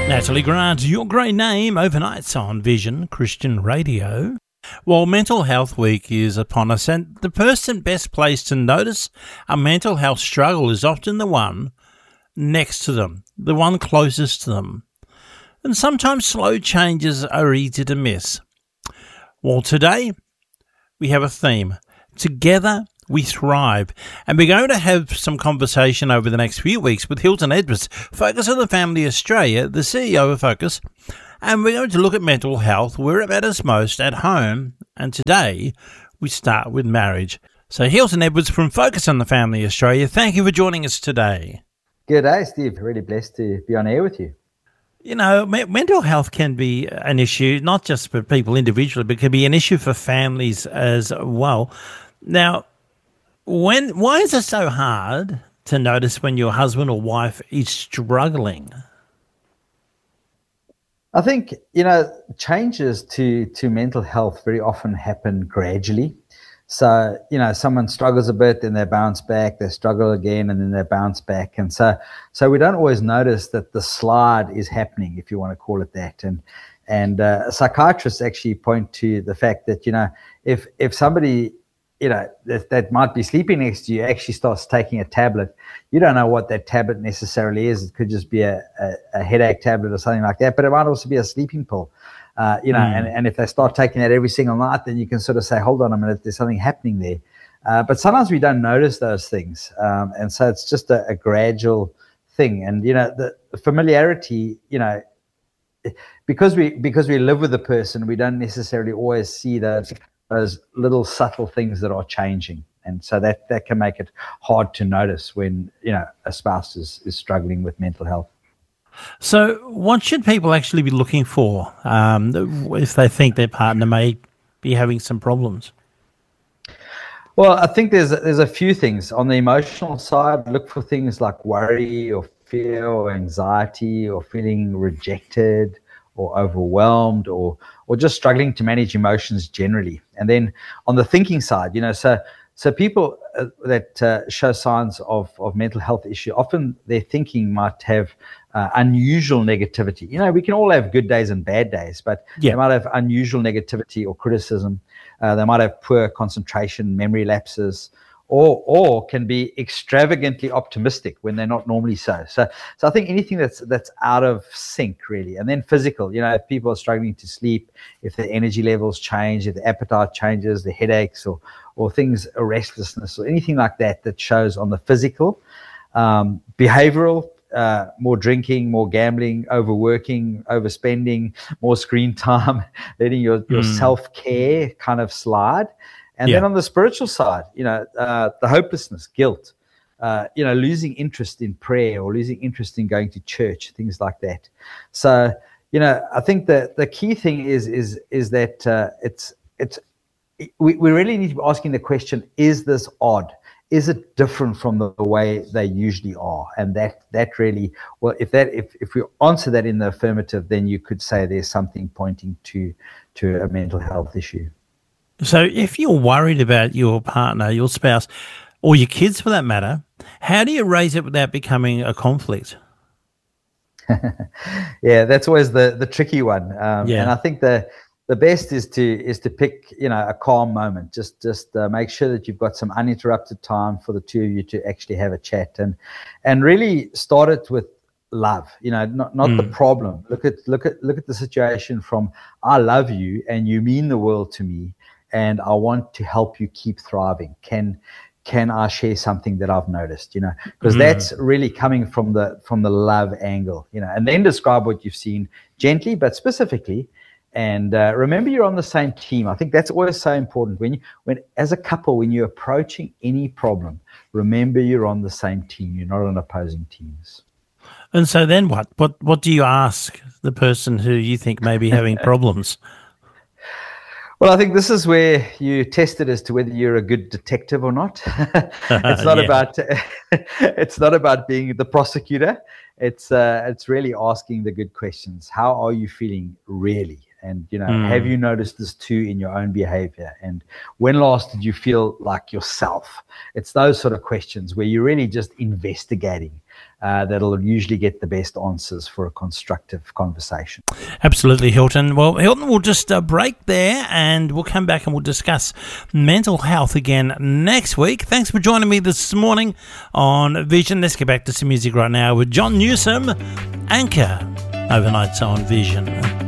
Natalie Grant, your great name, overnights on Vision Christian Radio. Well, Mental Health Week is upon us, and the person best placed to notice a mental health struggle is often the one next to them, the one closest to them. And sometimes slow changes are easy to miss. Well, today we have a theme. Together we thrive. And we're going to have some conversation over the next few weeks with Hilton Edwards, Focus on the Family Australia, the CEO of Focus. And we're going to look at mental health, where it matters most, at home. And today we start with marriage. So Hilton Edwards from Focus on the Family Australia, thank you for joining us today. Good day, Steve. Really blessed to be on air with you. You know, mental health can be an issue, not just for people individually, but can be an issue for families as well. Now, why is it so hard to notice when your husband or wife is struggling? I think, changes to mental health very often happen gradually. So, someone struggles a bit, then they bounce back, they struggle again, and then they bounce back. And so we don't always notice that the slide is happening, if you want to call it that. And psychiatrists actually point to the fact that, if somebody, that might be sleeping next to you actually starts taking a tablet, you don't know what that tablet necessarily is. It could just be a headache tablet or something like that, but it might also be a sleeping pill. And if they start taking that every single night, then you can sort of say, hold on a minute, there's something happening there. But sometimes we don't notice those things. And so it's just a gradual thing. And, the familiarity, because we live with the person, we don't necessarily always see those little subtle things that are changing. And so that can make it hard to notice when, a spouse is struggling with mental health. So what should people actually be looking for if they think their partner may be having some problems? Well, I think there's a few things. On the emotional side, look for things like worry or fear or anxiety or feeling rejected or overwhelmed or just struggling to manage emotions generally. And then on the thinking side, so people that show signs of mental health issue, often their thinking might have unusual negativity. We can all have good days and bad days, but they might have unusual negativity or criticism. They might have poor concentration, memory lapses, or can be extravagantly optimistic when they're not normally so. So I think anything that's out of sync, really. And then physical, if people are struggling to sleep, if their energy levels change, if the appetite changes, the headaches or things, a restlessness or anything like that shows on the physical. Behavioral, more drinking, more gambling, overworking, overspending, more screen time, letting your self-care kind of slide. And then on the spiritual side, the hopelessness, guilt, losing interest in prayer or losing interest in going to church, things like that. So, I think that the key thing is that we really need to be asking the question, is this odd? Is it different from the way they usually are? And that really, well, if we answer that in the affirmative, then you could say there's something pointing to a mental health issue. So if you're worried about your partner, your spouse, or your kids for that matter, how do you raise it without becoming a conflict? Yeah, that's always the tricky one. And I think the best is to pick, a calm moment. Just make sure that you've got some uninterrupted time for the two of you to actually have a chat and really start it with love, not the problem. Look at the situation from, I love you and you mean the world to me, and I want to help you keep thriving. Can I share something that I've noticed, because that's really coming from the love angle, and then describe what you've seen gently, but specifically. And remember, you're on the same team. I think that's always so important. When as a couple, when you're approaching any problem, remember you're on the same team. You're not on opposing teams. And so then what? What do you ask the person who you think may be having problems? Well, I think this is where you test it as to whether you're a good detective or not. It's not about being the prosecutor. It's really asking the good questions. How are you feeling really? And, have you noticed this too in your own behavior? And when last did you feel like yourself? It's those sort of questions where you're really just investigating. that'll usually get the best answers for a constructive conversation. Absolutely, Hilton. Well, Hilton, we'll just break there and we'll come back and we'll discuss mental health again next week. Thanks for joining me this morning on Vision. Let's get back to some music right now with John Newsom, Anchor, Overnights on Vision.